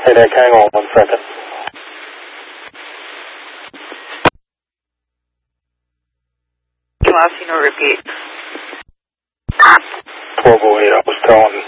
Hey, Nick, hang on 1 second. Velocino, repeat. 1208, I was telling